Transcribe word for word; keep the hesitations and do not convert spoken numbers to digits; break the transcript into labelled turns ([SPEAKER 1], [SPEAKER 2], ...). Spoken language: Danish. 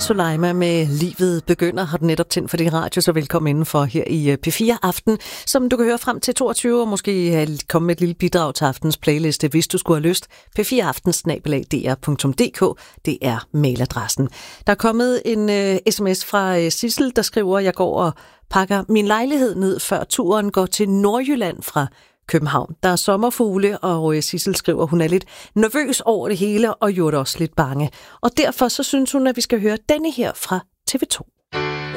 [SPEAKER 1] Soleima med Livet begynder har den netop tændt for din radio, så velkommen indenfor her i P fire Aften, som du kan høre frem til toogtyve, og måske komme med et lille bidrag til aftens playliste, hvis du skulle have lyst. p fire aften snabel-a d r punktum d k, det er mailadressen. Der er kommet en uh, sms fra uh, Sissel, der skriver, jeg går og pakker min lejlighed ned, før turen går til Nordjylland fra København. Der er sommerfugle, og Sissel skriver, hun er lidt nervøs over det hele, og gjorde også lidt bange. Og derfor så synes hun, at vi skal høre denne her fra T V to.